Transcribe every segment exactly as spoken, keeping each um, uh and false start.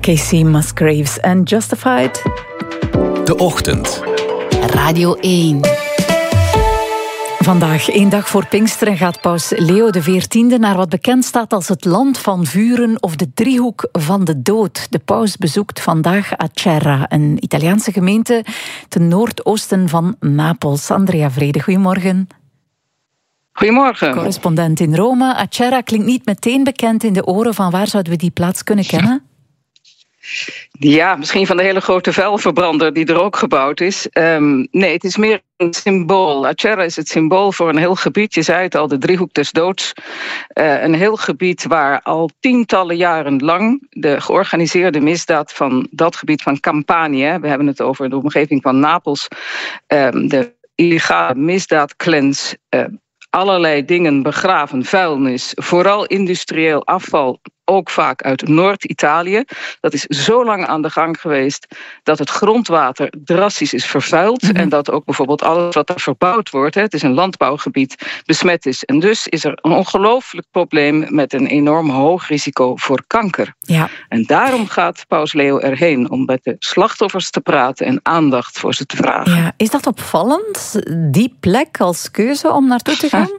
Casey Musgraves en Justified. De Ochtend. Radio één. Vandaag, één dag voor Pinksteren, gaat paus Leo de veertiende naar wat bekend staat als het land van vuren of de driehoek van de dood. De paus bezoekt vandaag Acerra, een Italiaanse gemeente ten noordoosten van Napels. Andrea Vrede, goedemorgen. Goedemorgen. Correspondent in Rome. Acerra klinkt niet meteen bekend in de oren. Van waar zouden we die plaats kunnen kennen? Ja, misschien van de hele grote vuilverbrander die er ook gebouwd is. Um, nee, het is meer een symbool. Acerra is het symbool voor een heel gebied. Je zei het al, de driehoek des doods. Uh, een heel gebied waar al tientallen jaren lang de georganiseerde misdaad van dat gebied van Campanië, we hebben het over de omgeving van Napels, um, de illegale misdaadclans, uh, allerlei dingen begraven, vuilnis, vooral industrieel afval, ook vaak uit Noord-Italië. Dat is zo lang aan de gang geweest dat het grondwater drastisch is vervuild. Mm-hmm. En dat ook bijvoorbeeld alles wat er verbouwd wordt, hè, het is een landbouwgebied, besmet is. En dus is er een ongelooflijk probleem met een enorm hoog risico voor kanker. Ja. En daarom gaat paus Leo erheen, om met de slachtoffers te praten en aandacht voor ze te vragen. Ja, is dat opvallend, die plek als keuze om naartoe te gaan?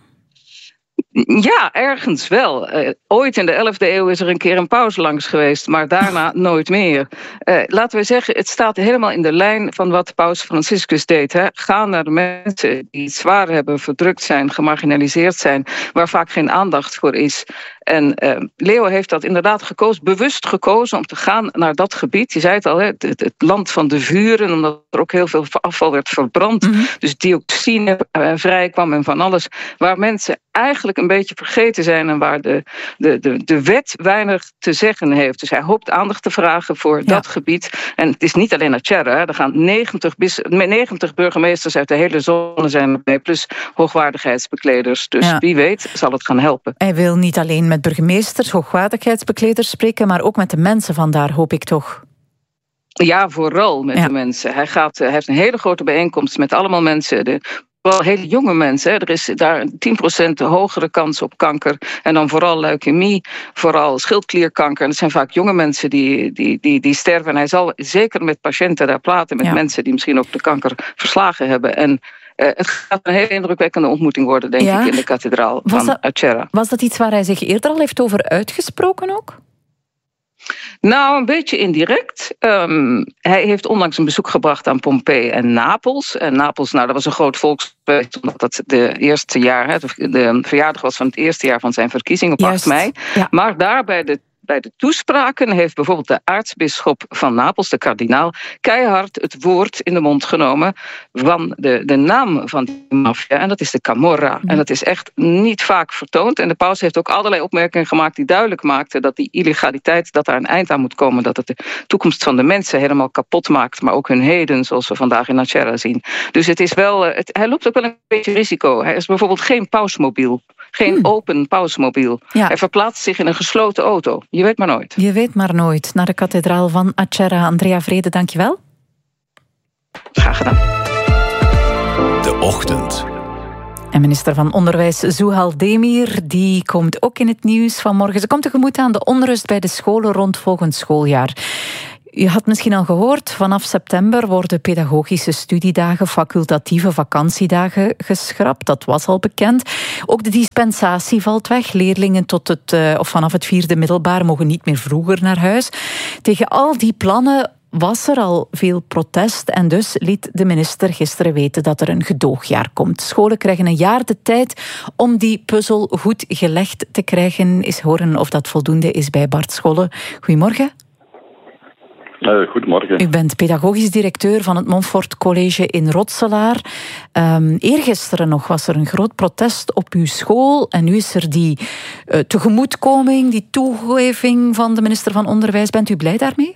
Ja, ergens wel. Uh, ooit in de elfde eeuw is er een keer een paus langs geweest, maar daarna nooit meer. Uh, laten we zeggen, het staat helemaal in de lijn van wat paus Franciscus deed. Hè. Ga naar de mensen die het zwaar hebben, verdrukt zijn, gemarginaliseerd zijn, waar vaak geen aandacht voor is. En uh, Leo heeft dat inderdaad gekozen, bewust gekozen om te gaan naar dat gebied. Je zei het al, hè, het, het land van de vuren, omdat er ook heel veel afval werd verbrand. Mm-hmm. Dus dioxine uh, vrij kwam en van alles. Waar mensen eigenlijk een beetje vergeten zijn en waar de, de, de, de wet weinig te zeggen heeft. Dus hij hoopt aandacht te vragen voor ja. dat gebied. En het is niet alleen Acerra, er gaan negentig, negentig burgemeesters uit de hele zone zijn mee, plus hoogwaardigheidsbekleders. Dus ja. wie weet zal het gaan helpen. Hij wil niet alleen met burgemeesters, hoogwaardigheidsbekleders spreken, maar ook met de mensen vandaar, hoop ik toch. Ja, vooral met ja. de mensen. Hij, gaat, hij heeft een hele grote bijeenkomst met allemaal mensen, de vooral hele jonge mensen. Hè. Er is daar tien procent hogere kans op kanker. En dan vooral leukemie, vooral schildklierkanker. En het zijn vaak jonge mensen die, die, die, die sterven. En hij zal zeker met patiënten daar praten, met ja. mensen die misschien ook de kanker verslagen hebben. En uh, het gaat een hele indrukwekkende ontmoeting worden, denk ja. ik, in de kathedraal was van dat, Acerra. Was dat iets waar hij zich eerder al heeft over uitgesproken ook? Nou, een beetje indirect. Um, hij heeft onlangs een bezoek gebracht aan Pompeii en Napels. En Napels, nou, dat was een groot volksfeest, omdat dat de eerste jaar, de verjaardag was van het eerste jaar van zijn verkiezing op acht mei. Ja. Maar daar bij de Bij de toespraken heeft bijvoorbeeld de aartsbisschop van Napels, de kardinaal, keihard het woord in de mond genomen van de, de naam van die maffia. En dat is de Camorra. Mm. En dat is echt niet vaak vertoond. En de paus heeft ook allerlei opmerkingen gemaakt die duidelijk maakten dat die illegaliteit, dat daar een eind aan moet komen. Dat het de toekomst van de mensen helemaal kapot maakt. Maar ook hun heden, zoals we vandaag in Acerra zien. Dus het is wel, het, hij loopt ook wel een beetje risico. Hij is bijvoorbeeld geen pausmobiel. Geen hmm. open pausmobiel. Ja. Hij verplaatst zich in een gesloten auto. Je weet maar nooit. Je weet maar nooit. Naar de kathedraal van Acerra. Andrea Vrede, dankjewel. Graag gedaan. De Ochtend. En minister van Onderwijs Zouhal Demir, die komt ook in het nieuws vanmorgen. Ze komt tegemoet aan de onrust bij de scholen rond volgend schooljaar. U had misschien al gehoord, vanaf september worden pedagogische studiedagen, facultatieve vakantiedagen geschrapt. Dat was al bekend. Ook de dispensatie valt weg. Leerlingen tot het, uh, of vanaf het vierde middelbaar mogen niet meer vroeger naar huis. Tegen al die plannen was er al veel protest en dus liet de minister gisteren weten dat er een gedoogjaar komt. Scholen krijgen een jaar de tijd om die puzzel goed gelegd te krijgen. Eens horen of dat voldoende is bij Bart Scholle. Goedemorgen. Uh, goedemorgen. U bent pedagogisch directeur van het Montfort College in Rotselaar. Um, eergisteren nog was er een groot protest op uw school en nu is er die uh, tegemoetkoming, die toegeving van de minister van Onderwijs. Bent u blij daarmee?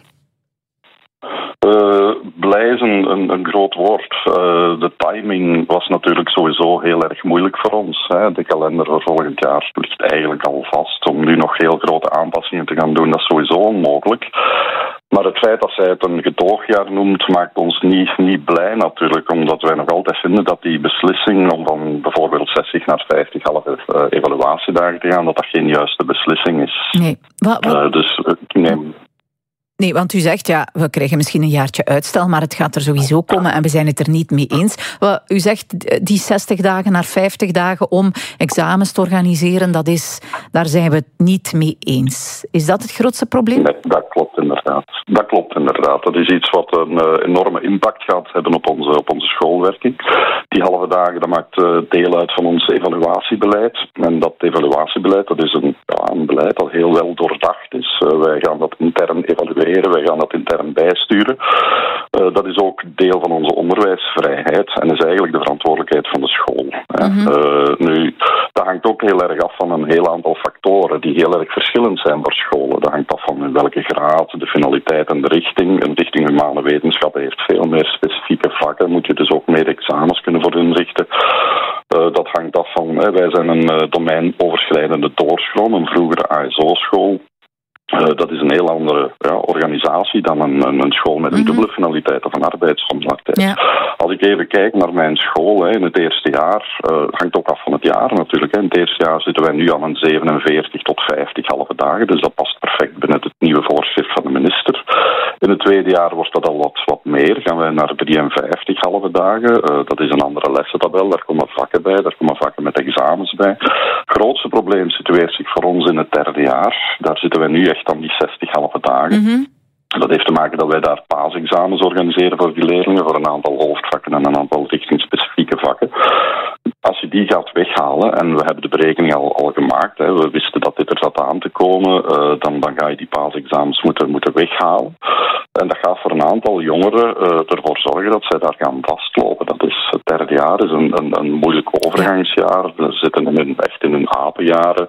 Uh, blij is een, een, een groot woord. Uh, de timing was natuurlijk sowieso heel erg moeilijk voor ons. Hè. De kalender voor volgend jaar ligt eigenlijk al vast. Om nu nog heel grote aanpassingen te gaan doen, dat is sowieso onmogelijk. Maar het feit dat zij het een gedoogjaar noemt, maakt ons niet, niet blij natuurlijk. Omdat wij nog altijd vinden dat die beslissing om van bijvoorbeeld zestig naar vijftig halve uh, evaluatiedagen te gaan, dat dat geen juiste beslissing is. Nee. Wat, wat... Uh, dus ik neem... Nee, want u zegt, ja, we krijgen misschien een jaartje uitstel, maar het gaat er sowieso komen en we zijn het er niet mee eens. U zegt, die zestig dagen naar vijftig dagen om examens te organiseren, dat is, daar zijn we het niet mee eens. Is dat het grootste probleem? Nee, dat klopt inderdaad. Dat klopt inderdaad. Dat is iets wat een uh, enorme impact gaat hebben op onze, op onze schoolwerking. Die halve dagen, dat maakt uh, deel uit van ons evaluatiebeleid. En dat evaluatiebeleid, dat is een, ja, een beleid dat heel wel doordacht is. Uh, wij gaan dat intern evalueren. Wij gaan dat intern bijsturen. Uh, dat is ook deel van onze onderwijsvrijheid en is eigenlijk de verantwoordelijkheid van de school. Mm-hmm. Uh, nu, dat hangt ook heel erg af van een heel aantal factoren die heel erg verschillend zijn voor scholen. Dat hangt af van welke graad, de finaliteit en de richting. Een richting humane wetenschappen heeft veel meer specifieke vakken. Moet je dus ook meer examens kunnen voor inrichten. Uh, dat hangt af van, hè, wij zijn een uh, domeinoverschrijdende doorstroom, een vroegere A S O-school. Uh, dat is een heel andere ja, organisatie dan een, een, een school met een mm-hmm. dubbele finaliteit of een arbeidscontract. Ja. Als ik even kijk naar mijn school hè, in het eerste jaar, uh, hangt ook af van het jaar natuurlijk. Hè. In het eerste jaar zitten wij nu aan een zevenenveertig tot vijftig halve dagen, dus dat past perfect binnen het nieuwe voorschrift van de minister. In het tweede jaar wordt dat al wat, wat meer, gaan wij naar drieënvijftig halve dagen. Uh, dat is een andere lessentabel, daar komen vakken bij, daar komen vakken met examens bij. Het grootste probleem situeert zich voor ons in het derde jaar. Daar zitten wij nu echt aan die zestig halve dagen. Mm-hmm. Dat heeft te maken dat wij daar paasexamens organiseren voor die leerlingen, voor een aantal hoofdvakken en een aantal richtingspecifieke vakken. Als je die gaat weghalen, en we hebben de berekening al, al gemaakt, hè, we wisten dat dit er zat aan te komen, uh, dan, dan ga je die paasexamens moeten, moeten weghalen. En dat gaat voor een aantal jongeren uh, ervoor zorgen dat zij daar gaan vastlopen. Dat is, het derde jaar is een, een, een moeilijk overgangsjaar. Ze zitten in hun, echt in hun apenjaren.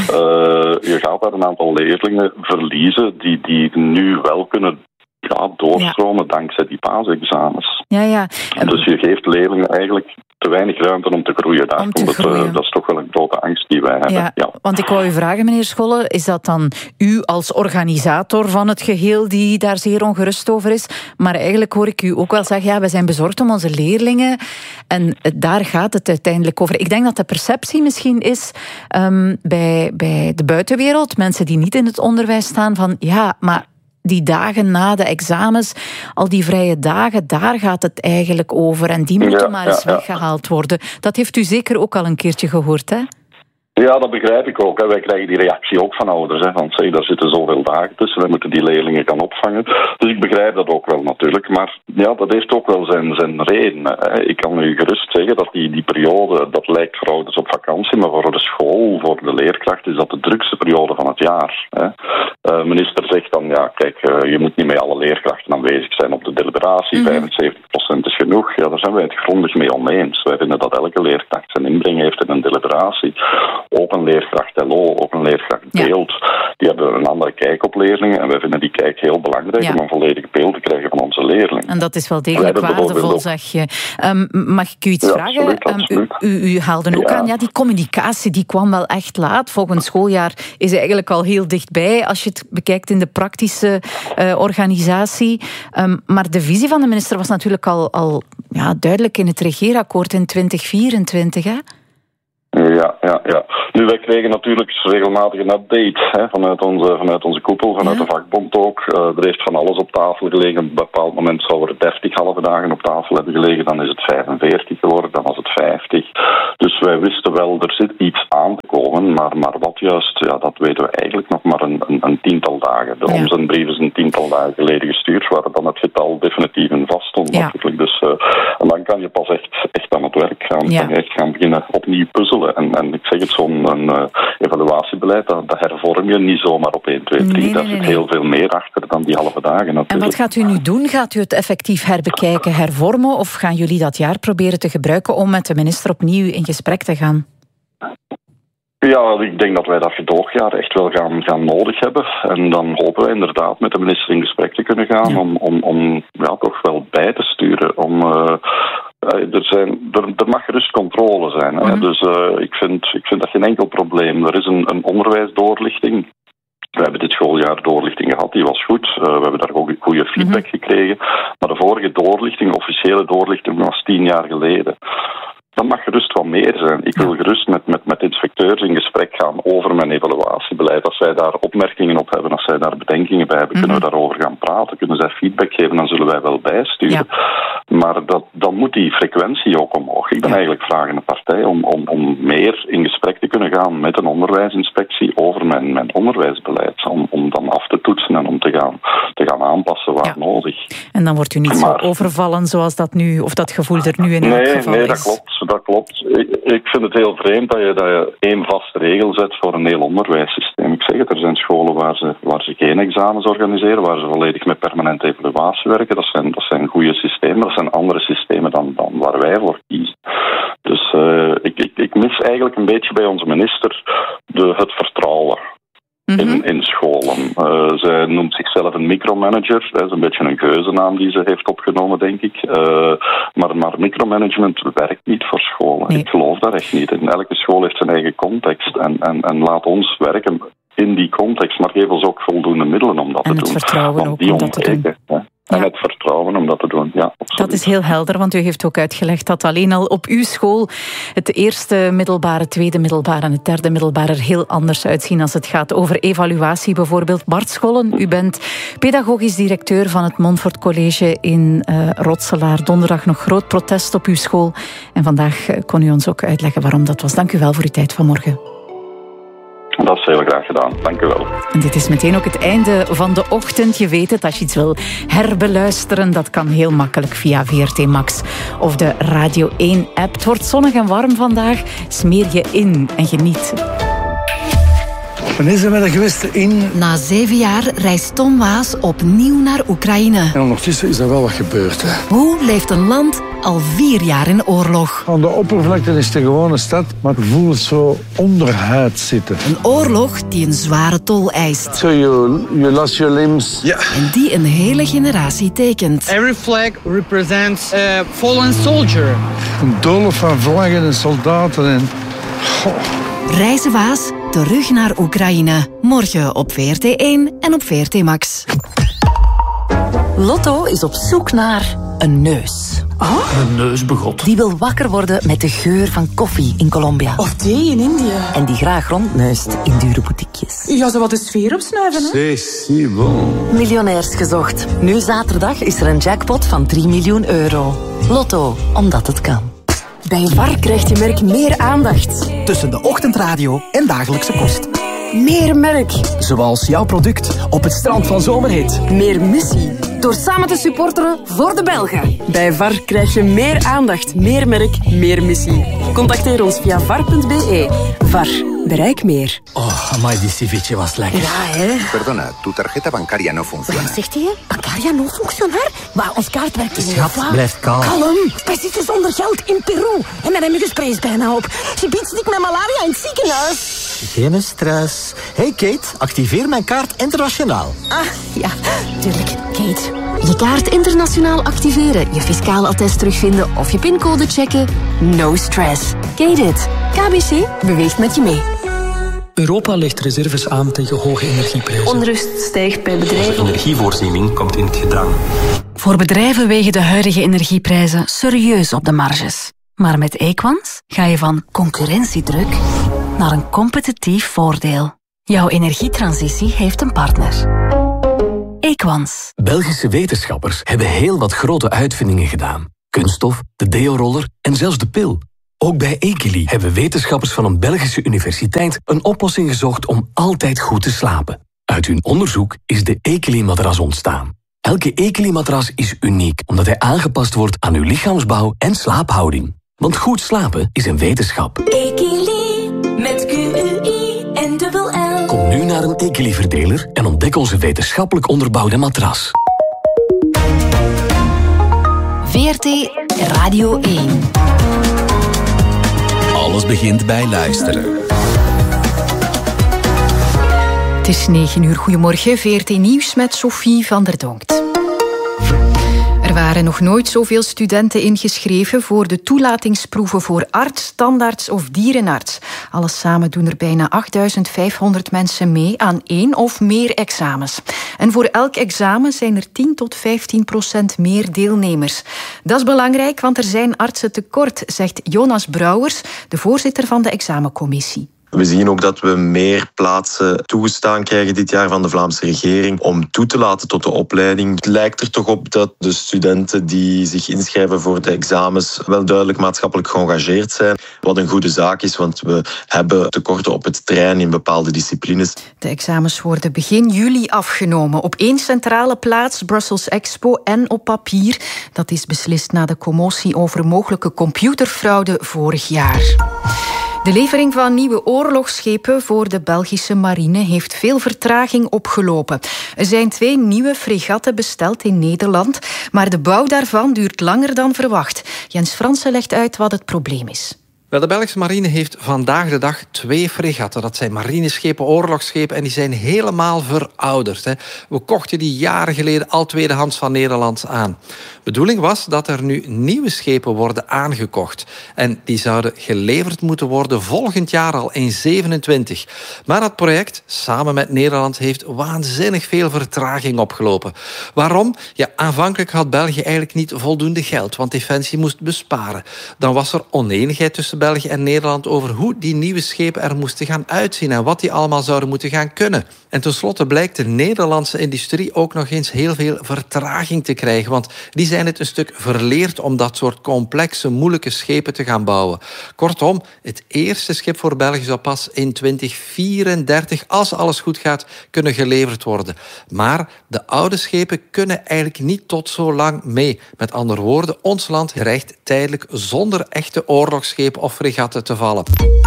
Uh, je gaat daar een aantal leerlingen verliezen die, die nu wel kunnen ja, doorstromen ja. dankzij die paasexamens. Ja, ja. En dus je geeft leerlingen eigenlijk te weinig ruimte om te groeien. Daar om te komt groeien. Het, uh, dat is toch wel een grote angst die wij hebben. Ja, ja. Want ik wou u vragen, meneer Scholle, is dat dan u als organisator van het geheel die daar zeer ongerust over is? Maar eigenlijk hoor ik u ook wel zeggen, ja, we zijn bezorgd om onze leerlingen. En daar gaat het uiteindelijk over. Ik denk dat de perceptie misschien is um, bij, bij de buitenwereld, mensen die niet in het onderwijs staan, van ja, maar die dagen na de examens, al die vrije dagen, daar gaat het eigenlijk over. En die moeten ja, maar eens ja, weggehaald worden. Dat heeft u zeker ook al een keertje gehoord, hè? Ja, dat begrijp ik ook. Hè. Wij krijgen die reactie ook van ouders. Hè. Van, zeg, daar zitten zoveel dagen tussen, wij moeten die leerlingen gaan opvangen. Dus ik begrijp dat ook wel natuurlijk. Maar ja, dat heeft ook wel zijn, zijn reden. Hè. Ik kan u gerust zeggen dat die, die periode, dat lijkt voor ouders op vakantie, maar voor de school, voor de leerkracht, is dat de drukste periode van het jaar. Hè. Uh, minister zegt dan, ja, kijk, uh, je moet niet met alle leerkrachten aanwezig zijn op de deliberatie. Mm-hmm. vijfenzeventig procent is genoeg. Ja, daar zijn wij het grondig mee oneens. Wij vinden dat elke leerkracht zijn inbreng heeft in een deliberatie. Ook een leerkracht L O, ook een leerkracht beeld. Ja. Die hebben een andere kijk op leerlingen. En wij vinden die kijk heel belangrijk ja. om een volledig beeld te krijgen van onze leerlingen. En dat is wel degelijk waardevol, zeg je. Um, mag ik u iets ja, vragen? Absoluut, absoluut. Um, u, u haalde ook ja. aan, ja, die communicatie die kwam wel echt laat. Volgend schooljaar is eigenlijk al heel dichtbij als je het bekijkt in de praktische uh, organisatie. Um, maar de visie van de minister was natuurlijk al, al ja, duidelijk in het regeerakkoord in twintig vierentwintig, hè? Ja, ja, ja. Nu, wij kregen natuurlijk regelmatig een update hè, vanuit, onze, vanuit onze koepel, vanuit ja. de vakbond ook. Uh, er heeft van alles op tafel gelegen. Op een bepaald moment zou er dertig halve dagen op tafel hebben gelegen. Dan is het vijfenveertig geworden, dan was het vijftig. Dus wij wisten wel, er zit iets aan te komen. Maar, maar wat juist, ja, dat weten we eigenlijk nog maar een, een, een tiental dagen. De ja. omzendbrief is een tiental dagen geleden gestuurd, waar dan het getal definitief in vaststond. Ja. Natuurlijk. Dus, uh, en dan kan je pas echt, echt aan het werk gaan. Ja. Kan je echt gaan beginnen opnieuw puzzelen. En, en ik zeg het, zo'n een, uh, evaluatiebeleid, dat, dat hervorm je niet zomaar op één, twee, drie. Nee, nee, Daar nee, zit nee. heel veel meer achter dan die halve dagen natuurlijk. En wat gaat u nu doen? Gaat u het effectief herbekijken, hervormen? Of gaan jullie dat jaar proberen te gebruiken om met de minister opnieuw in gesprek te gaan? Ja, ik denk dat wij dat gedoogjaar echt wel gaan, gaan nodig hebben. En dan hopen wij inderdaad met de minister in gesprek te kunnen gaan ja. om, om, om ja, toch wel bij te sturen. Om, uh, er, zijn, er, er mag gerust controle zijn. Hè? Mm-hmm. Dus uh, ik, vind, ik vind dat geen enkel probleem. Er is een, een onderwijsdoorlichting. We hebben dit schooljaar doorlichting gehad, die was goed. Uh, we hebben daar ook goede feedback mm-hmm. gekregen. Maar de vorige doorlichting, officiële doorlichting, was tien jaar geleden. Dat mag gerust wat meer zijn. Ik wil gerust met, met, met inspecteurs in gesprek gaan over mijn evaluatiebeleid. Als zij daar opmerkingen op hebben, als zij daar bedenkingen bij hebben, mm-hmm. kunnen we daarover gaan praten, kunnen zij feedback geven, dan zullen wij wel bijsturen. Ja. Maar dat, dan moet die frequentie ook omhoog. Ik ben ja. eigenlijk vragende partij om, om, om meer in gesprek te kunnen gaan met een onderwijsinspectie over mijn, mijn onderwijsbeleid. Om, om dan af te toetsen en om te gaan, te gaan aanpassen waar ja. nodig. En dan wordt u niet maar, zo overvallen zoals dat nu, of dat gevoel er nu in nee, elk geval nee, is. Dat klopt. Dat klopt. Ik, ik vind het heel vreemd dat je, dat je één vaste regel zet voor een heel onderwijssysteem. Ik zeg het, er zijn scholen waar ze, waar ze geen examens organiseren, waar ze volledig met permanente evaluatie werken. Dat zijn, dat zijn goede systemen. Dat zijn andere systemen dan, dan waar wij voor kiezen. Dus uh, ik, ik, ik mis eigenlijk een beetje bij onze minister de, het vertrouwen. In, in scholen. Uh, zij noemt zichzelf een micromanager. Dat is een beetje een geuzennaam die ze heeft opgenomen, denk ik. Uh, maar, maar micromanagement werkt niet voor scholen. Nee. Ik geloof dat echt niet. En elke school heeft zijn eigen context. En, en, en laat ons werken in die context. Maar geef ons ook voldoende middelen om dat en te doen. En het vertrouwen ook om dat te doen. Hè. En ja. het vertrouwen om dat te doen, ja. Absoluut. Dat is heel helder, want u heeft ook uitgelegd dat alleen al op uw school het eerste middelbare, tweede middelbare en het derde middelbare er heel anders uitzien als het gaat over evaluatie bijvoorbeeld. Bart Schollen, u bent pedagogisch directeur van het Montfort College in uh, Rotselaar. Donderdag nog groot protest op uw school. En vandaag uh, kon u ons ook uitleggen waarom dat was. Dank u wel voor uw tijd vanmorgen. Dat is heel graag gedaan. Dank u wel. En dit is meteen ook het einde van de ochtend. Je weet het, als je iets wil herbeluisteren, dat kan heel makkelijk via V R T Max of de Radio één app. Het wordt zonnig en warm vandaag. Smeer je in en geniet. Wanneer zijn we er geweest in? Na zeven jaar reist Tom Waas opnieuw naar Oekraïne. En ondertussen is er wel wat gebeurd. Hè. Hoe leeft een land al vier jaar in oorlog? Aan de oppervlakte is het een gewone stad, maar ik voel het zo onderhuid zitten. Een oorlog die een zware tol eist. So you, you lost your limbs. Ja. En die een hele generatie tekent. Every flag represents a fallen soldier. Een doolhof van vlaggen en soldaten en... Oh. Reizen Waas terug naar Oekraïne. Morgen op V R T één en op V R T Max. Lotto is op zoek naar een neus. Oh? Een neusbegot. Die wil wakker worden met de geur van koffie in Colombia. Of thee in India. En die graag rondneust in dure boutiquejes. Ja, zo wat de sfeer opsnuiven, hè? C'est si bon. Miljonairs gezocht. Nu zaterdag is er een jackpot van drie miljoen euro. Lotto, omdat het kan. Bij VAR krijgt je merk meer aandacht. Tussen de ochtendradio en dagelijkse kost. Meer merk. Zoals jouw product op het strand van Zomerhit. Meer missie. Door samen te supporteren voor de Belgen. Bij VAR krijg je meer aandacht, meer merk, meer missie. Contacteer ons via var punt b e. VAR. Bereik meer. Oh, amai, die ceviche was lekker. Ja, hè? Perdona, tu tarjeta bancaria no funciona. Wat zegt hij? Bancaria no funciona? Maar ons kaart werkt in Schat, blijf kalm. Kalm. Wij zitten zonder geld in Peru. En mijn muggenspray is bijna op. Je biedt stik met malaria in het ziekenhuis. Geen stress. Hey Kate, activeer mijn kaart internationaal. Ah, ja, tuurlijk. Kate. Je kaart internationaal activeren, je fiscaal attest terugvinden of je pincode checken. No stress. Kate it. K B C beweegt met je mee. Europa legt reserves aan tegen hoge energieprijzen. Onrust stijgt bij bedrijven. Onze energievoorziening komt in het gedrang. Voor bedrijven wegen de huidige energieprijzen serieus op de marges. Maar met Equans ga je van concurrentiedruk naar een competitief voordeel. Jouw energietransitie heeft een partner. Equans. Belgische wetenschappers hebben heel wat grote uitvindingen gedaan. Kunststof, de deo-roller en zelfs de pil. Ook bij Ekili hebben wetenschappers van een Belgische universiteit een oplossing gezocht om altijd goed te slapen. Uit hun onderzoek is de Ekili-matras ontstaan. Elke Ekili-matras is uniek, omdat hij aangepast wordt aan uw lichaamsbouw en slaaphouding. Want goed slapen is een wetenschap. Ekili, met Q U I en dubbel L. Kom nu naar een Ekili-verdeler en ontdek onze wetenschappelijk onderbouwde matras. V R T Radio één. Alles begint bij luisteren. Het is negen uur. Goedemorgen, V R T Nieuws met Sophie van der Donkt. Er Er waren nog nooit zoveel studenten ingeschreven voor de toelatingsproeven voor arts, tandarts of dierenarts. Alles samen doen er bijna achtduizend vijfhonderd mensen mee aan één of meer examens. En voor elk examen zijn er tien tot vijftien procent meer deelnemers. Dat is belangrijk, want er zijn artsen tekort, zegt Jonas Brouwers, de voorzitter van de examencommissie. We zien ook dat we meer plaatsen toegestaan krijgen dit jaar van de Vlaamse regering om toe te laten tot de opleiding. Het lijkt er toch op dat de studenten die zich inschrijven voor de examens wel duidelijk maatschappelijk geëngageerd zijn. Wat een goede zaak is, want we hebben tekorten op het terrein in bepaalde disciplines. De examens worden begin juli afgenomen. Op één centrale plaats, Brussels Expo, en op papier. Dat is beslist na de commotie over mogelijke computerfraude vorig jaar. De levering van nieuwe oorlogsschepen voor de Belgische marine heeft veel vertraging opgelopen. Er zijn twee nieuwe fregatten besteld in Nederland, maar de bouw daarvan duurt langer dan verwacht. Jens Fransen legt uit wat het probleem is. Wel, de Belgische marine heeft vandaag de dag twee fregatten. Dat zijn marineschepen, oorlogsschepen, en die zijn helemaal verouderd. Hè. We kochten die jaren geleden al tweedehands van Nederland aan. De bedoeling was dat er nu nieuwe schepen worden aangekocht. En die zouden geleverd moeten worden volgend jaar al in zevenentwintig. Maar dat project, samen met Nederland, heeft waanzinnig veel vertraging opgelopen. Waarom? Ja, aanvankelijk had België eigenlijk niet voldoende geld, want Defensie moest besparen. Dan was er onenigheid tussen België en Nederland over hoe die nieuwe schepen er moesten gaan uitzien en wat die allemaal zouden moeten gaan kunnen. En tenslotte blijkt de Nederlandse industrie ook nog eens heel veel vertraging te krijgen, want die zijn het een stuk verleerd om dat soort complexe, moeilijke schepen te gaan bouwen. Kortom, het eerste schip voor België zou pas in twintig vierendertig, als alles goed gaat, kunnen geleverd worden. Maar de oude schepen kunnen eigenlijk niet tot zo lang mee. Met andere woorden, ons land dreigt tijdelijk zonder echte oorlogsschepen of fregatten te vallen.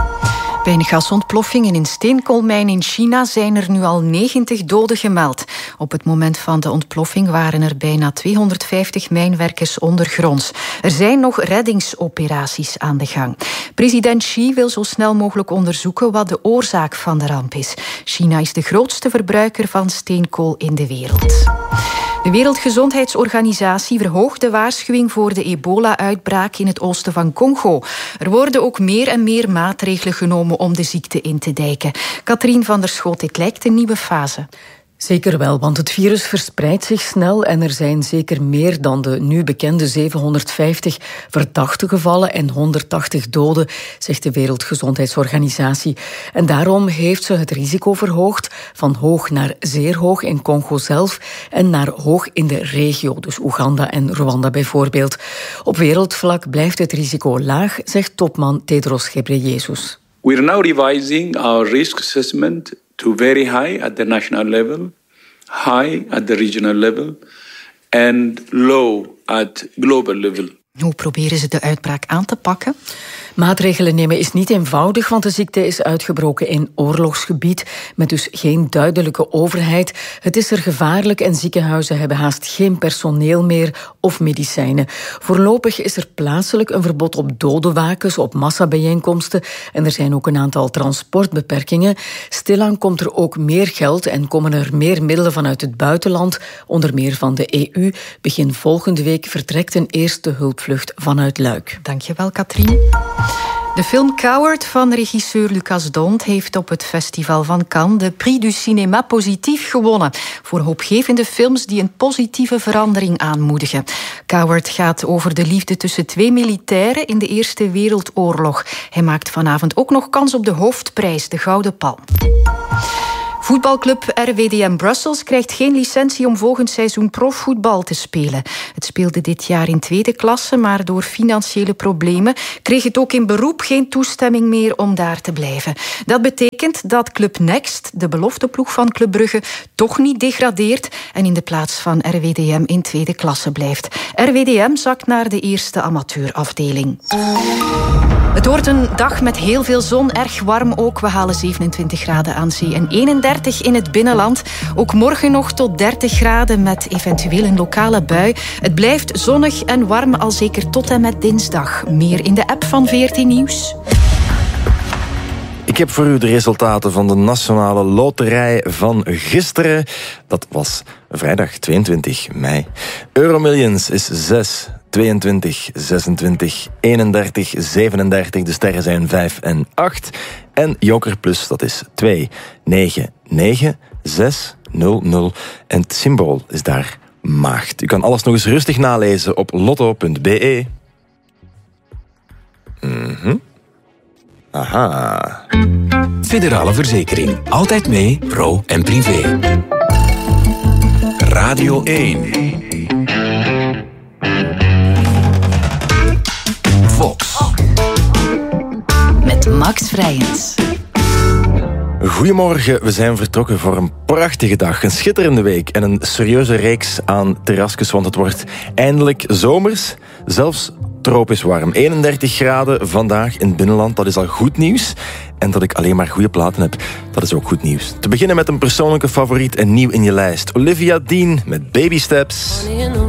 Bij een gasontploffing in een steenkoolmijn in China zijn er nu al negentig doden gemeld. Op het moment van de ontploffing waren er bijna tweehonderdvijftig mijnwerkers ondergronds. Er zijn nog reddingsoperaties aan de gang. President Xi wil zo snel mogelijk onderzoeken wat de oorzaak van de ramp is. China is de grootste verbruiker van steenkool in de wereld. De Wereldgezondheidsorganisatie verhoogt de waarschuwing voor de ebola-uitbraak in het oosten van Congo. Er worden ook meer en meer maatregelen genomen om de ziekte in te dijken. Katrien van der Schoot, dit lijkt een nieuwe fase. Zeker wel, want het virus verspreidt zich snel en er zijn zeker meer dan de nu bekende zevenhonderdvijftig verdachte gevallen en honderdtachtig doden, zegt de Wereldgezondheidsorganisatie. En daarom heeft ze het risico verhoogd van hoog naar zeer hoog in Congo zelf en naar hoog in de regio, dus Oeganda en Rwanda bijvoorbeeld. Op wereldvlak blijft het risico laag, zegt topman Tedros Ghebreyesus. We are now revising our risk assessment to very high at the national level, high at the regional level and low at global level. Hoe proberen ze de uitbraak aan te pakken? Maatregelen nemen is niet eenvoudig, want de ziekte is uitgebroken in oorlogsgebied, met dus geen duidelijke overheid. Het is er gevaarlijk en ziekenhuizen hebben haast geen personeel meer of medicijnen. Voorlopig is er plaatselijk een verbod op dodenwakens, op massabijeenkomsten en er zijn ook een aantal transportbeperkingen. Stilaan komt er ook meer geld en komen er meer middelen vanuit het buitenland, onder meer van de E U. Begin volgende week vertrekt een eerste hulpvlucht vanuit Luik. Dankjewel, Katrien. De film Coward van regisseur Lucas Dont heeft op het festival van Cannes de Prix du Cinéma Positief gewonnen. Voor hoopgevende films die een positieve verandering aanmoedigen. Coward gaat over de liefde tussen twee militairen in de Eerste Wereldoorlog. Hij maakt vanavond ook nog kans op de hoofdprijs, de Gouden Palm. Voetbalclub R W D M Brussels krijgt geen licentie om volgend seizoen profvoetbal te spelen. Het speelde dit jaar in tweede klasse, maar door financiële problemen kreeg het ook in beroep geen toestemming meer om daar te blijven. Dat betekent dat Club Next, de belofteploeg van Club Brugge, toch niet degradeert en in de plaats van R W D M in tweede klasse blijft. R W D M zakt naar de eerste amateurafdeling. Het wordt een dag met heel veel zon, erg warm ook. We halen zevenentwintig graden aan zee en eenendertig in het binnenland. Ook morgen nog tot dertig graden met eventueel een lokale bui. Het blijft zonnig en warm al zeker tot en met dinsdag. Meer in de app van V R T Nieuws. Ik Ik heb voor u de resultaten van de Nationale Loterij van gisteren. Dat was vrijdag tweeëntwintig mei. Euromillions is zes, tweeëntwintig, zesentwintig, eenendertig, zevenendertig. De sterren zijn vijf en acht. En Joker Plus, dat is twee, negen, negen, zes, nul, nul. En het symbool is daar maagd. U kan alles nog eens rustig nalezen op lotto punt b e. Mhm. Aha. Federale Verzekering. Altijd mee, pro en privé. Radio één. Fox. Met Max Vrijens. Goedemorgen, we zijn vertrokken voor een prachtige dag, een schitterende week en een serieuze reeks aan terrasjes, want het wordt eindelijk zomers, zelfs tropisch warm. eenendertig graden vandaag in het binnenland, dat is al goed nieuws. En dat ik alleen maar goede platen heb, dat is ook goed nieuws. Te beginnen met een persoonlijke favoriet en nieuw in je lijst. Olivia Dean met Baby Steps.